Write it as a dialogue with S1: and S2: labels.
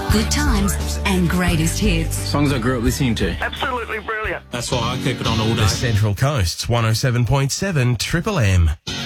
S1: Good times and greatest hits.
S2: Songs I grew up listening to.
S3: Absolutely brilliant.
S4: That's why I keep it on all day.
S5: The Central Coast's 107.7 Triple M.